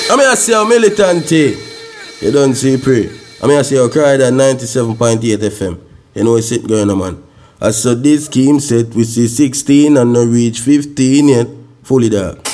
I mean, I say how militant. You don't see pray. I mean, I say how cried at 97.8 FM. You know what's it going on, man. I saw this scheme set, we see 16 and no reach 15 yet. Fully dark.